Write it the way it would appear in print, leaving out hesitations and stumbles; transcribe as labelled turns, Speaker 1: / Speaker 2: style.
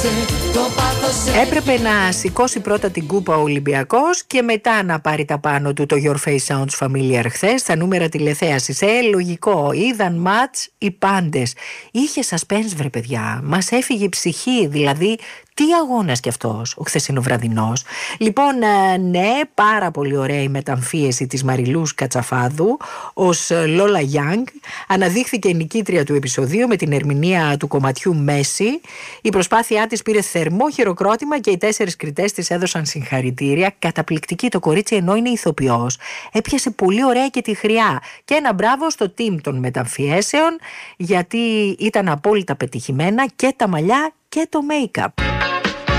Speaker 1: Έπρεπε να σηκώσει πρώτα την κούπα ο Ολυμπιακός και μετά να πάρει τα πάνω του το Your Face Sounds Familiar χθες στα νούμερα τηλεθέασης. Λογικό, είδαν μάτς οι πάντες. Είχε suspense βρε παιδιά, μας έφυγε η ψυχή, δηλαδή τι αγώνας κι αυτός ο χθεσινοβραδινός. Λοιπόν, ναι, πάρα πολύ ωραία η μεταμφίεση της Μαριλούς Κατσαφάδου ως Λόλα Γιάνγκ. Αναδείχθηκε η νικήτρια του επεισοδίου με την ερμηνεία του κομματιού Μέση. Η προσπάθειά της πήρε θερμό χειροκρότημα και οι 4 κριτές της έδωσαν συγχαρητήρια. Καταπληκτική το κορίτσι, ενώ είναι ηθοποιός. Έπιασε πολύ ωραία και τη χρειά. Και ένα μπράβο στο team των μεταμφιέσεων, γιατί ήταν απόλυτα πετυχημένα και τα μαλλιά και το make-up.